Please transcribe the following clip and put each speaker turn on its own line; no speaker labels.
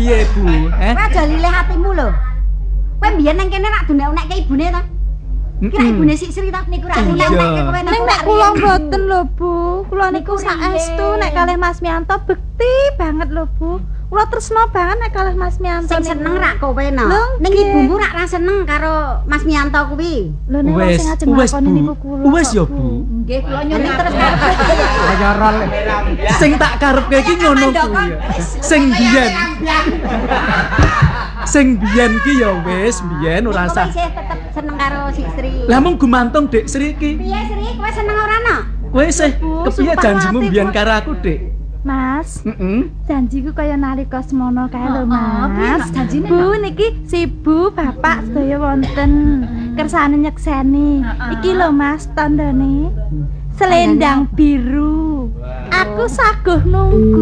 piye, Bu?
Kowe aja lilih atimu lho. Kowe mbiyen nang kene nak dunek-unekke ibune ta? Kira ibune Sik Sri ta niku ra dunek-unekke kowe
Ning nek kula mboten lho, Bu. Kula niku saestu nek kalih Mas Mianto bekti banget lho, Bu. Kula tresna banget nek kalih Mas Mianto.
Sing seneng rak kowe no. Ning ibumu rak seneng karo Mas Mianto kuwi.
Lho nek wong sing ajeng lakoni niku kula.
Wes ya, Bu.
Nggih, kula nyuwun terus karep.
Kaya rol. Sing tak karepke iki ngono kuwi. Sing biyen. Sing biyen ki ya wis biyen ora
Kowe
sah.
isih tetep seneng karo Sik Sri.
Lah mung gumantung Dik Sri iki.
Piye Sri, kowe seneng ora no?
Kowe isih kepiye
sumpah
janjimu
mati,
biyen
Bu.
karo aku, Dik?
Mas,
Heeh.
janjiku kaya nalika semono kae lho,
piye
Mas.
nak janjine,
Bu niki si Bu bapak sedaya wonten kersane nyekseni. Iki lho Mas tandane. Selendang biru. Aku saguh nunggu.